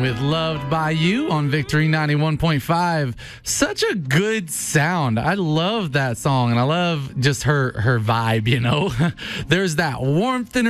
with Loved by You on Victory 91.5. Such a good sound. I love that song, and I love just her vibe, you know. There's that warmth in her